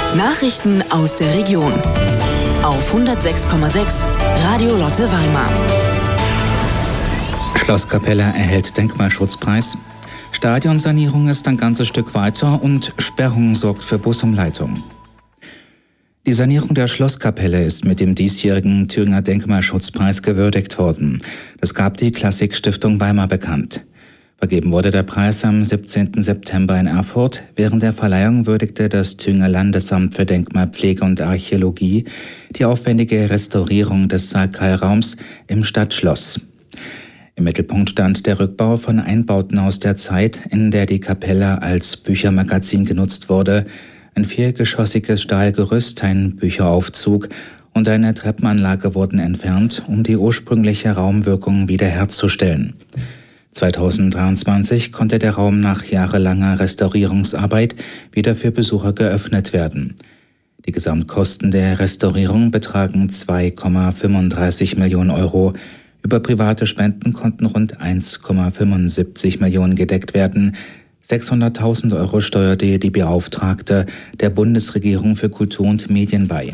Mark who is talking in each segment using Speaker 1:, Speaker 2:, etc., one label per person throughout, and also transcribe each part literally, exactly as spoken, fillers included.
Speaker 1: Nachrichten aus der Region. Auf hundertsechs Komma sechs Radio Lotte Weimar.
Speaker 2: Schlosskapelle erhält Denkmalschutzpreis. Stadionsanierung ist ein ganzes Stück weiter und Sperrung sorgt für Busumleitung. Die Sanierung der Schlosskapelle ist mit dem diesjährigen Thüringer Denkmalschutzpreis gewürdigt worden. Das gab die Klassik-Stiftung Weimar bekannt. Vergeben wurde der Preis am siebzehnten September in Erfurt. Während der Verleihung würdigte das Thüringer Landesamt für Denkmalpflege und Archäologie die aufwendige Restaurierung des Sakralraums im Stadtschloss. Im Mittelpunkt stand der Rückbau von Einbauten aus der Zeit, in der die Kapelle als Büchermagazin genutzt wurde. Ein viergeschossiges Stahlgerüst, ein Bücheraufzug und eine Treppenanlage wurden entfernt, um die ursprüngliche Raumwirkung wiederherzustellen. zweitausenddreiundzwanzig konnte der Raum nach jahrelanger Restaurierungsarbeit wieder für Besucher geöffnet werden. Die Gesamtkosten der Restaurierung betragen zwei Komma fünfunddreißig Millionen Euro. Über private Spenden konnten rund eins Komma fünfundsiebzig Millionen gedeckt werden. sechshunderttausend Euro steuerte die Beauftragte der Bundesregierung für Kultur und Medien bei.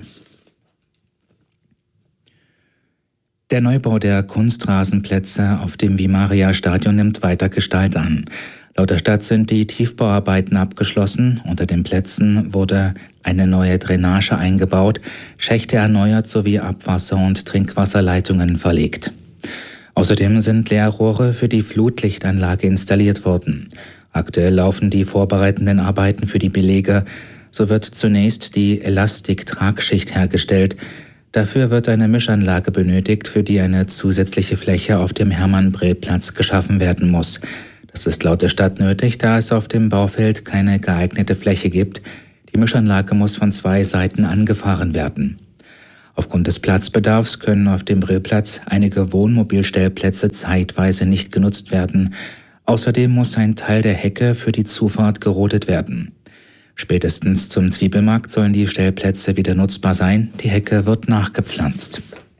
Speaker 2: Der Neubau der Kunstrasenplätze auf dem Vimaria-Stadion nimmt weiter Gestalt an. Laut der Stadt sind die Tiefbauarbeiten abgeschlossen. Unter den Plätzen wurde eine neue Drainage eingebaut, Schächte erneuert sowie Abwasser- und Trinkwasserleitungen verlegt. Außerdem sind Leerrohre für die Flutlichtanlage installiert worden. Aktuell laufen die vorbereitenden Arbeiten für die Belege. So wird zunächst die Elastik-Tragschicht hergestellt. Dafür wird eine Mischanlage benötigt, für die eine zusätzliche Fläche auf dem Hermann-Brill-Platz geschaffen werden muss. Das ist laut der Stadt nötig, da es auf dem Baufeld keine geeignete Fläche gibt. Die Mischanlage muss von zwei Seiten angefahren werden. Aufgrund des Platzbedarfs können auf dem Brillplatz einige Wohnmobilstellplätze zeitweise nicht genutzt werden. Außerdem muss ein Teil der Hecke für die Zufahrt gerodet werden. Spätestens zum Zwiebelmarkt sollen die Stellplätze wieder nutzbar sein. Die Hecke wird nachgepflanzt.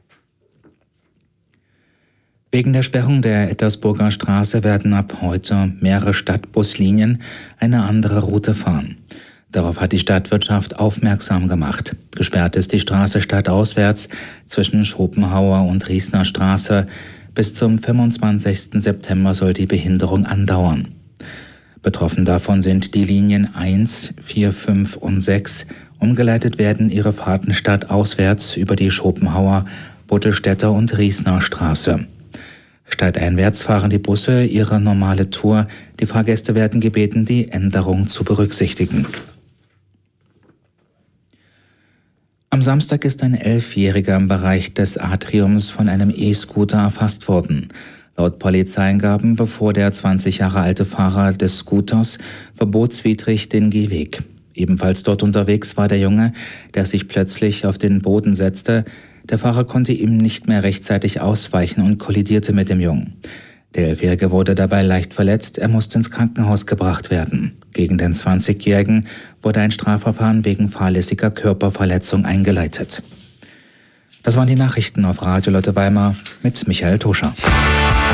Speaker 2: Wegen der Sperrung der Ettersburger Straße werden ab heute mehrere Stadtbuslinien eine andere Route fahren. Darauf hat die Stadtwirtschaft aufmerksam gemacht. Gesperrt ist die Straße stadtauswärts zwischen Schopenhauer und Riesner Straße. Bis zum fünfundzwanzigsten September soll die Behinderung andauern. Betroffen davon sind die Linien eins, vier, fünf und sechs. Umgeleitet werden ihre Fahrten stadtauswärts über die Schopenhauer, Buddelstädter und Riesner Straße. Stadteinwärts fahren die Busse ihre normale Tour. Die Fahrgäste werden gebeten, die Änderung zu berücksichtigen. Am Samstag ist ein Elfjähriger im Bereich des Atriums von einem E-Scooter erfasst worden. Laut Polizeiangaben befuhr der zwanzig Jahre alte Fahrer des Scooters verbotswidrig den Gehweg. Ebenfalls dort unterwegs war der Junge, der sich plötzlich auf den Boden setzte. Der Fahrer konnte ihm nicht mehr rechtzeitig ausweichen und kollidierte mit dem Jungen. Der Elfjährige wurde dabei leicht verletzt, er musste ins Krankenhaus gebracht werden. Gegen den zwanzigjährigen wurde ein Strafverfahren wegen fahrlässiger Körperverletzung eingeleitet. Das waren die Nachrichten auf Radio Lotte Weimar mit Michael Toscher.